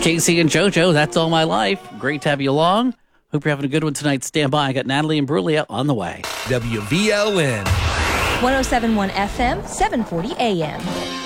Casey and JoJo, That's All My Life. Great to have you along. Hope you're having a good one tonight. Stand by. I got Natalie and Brulia on the way. WVLN. 107.1 FM, 740 AM.